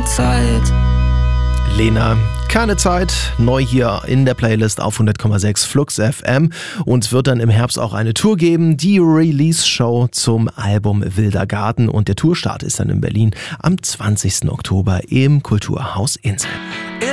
Zeit. Lena, keine Zeit, neu hier in der Playlist auf 100,6 Flux FM, und wird dann im Herbst auch eine Tour geben, die Release-Show zum Album Wilder Garten, und der Tourstart ist dann in Berlin am 20. Oktober im Kulturhaus Insel.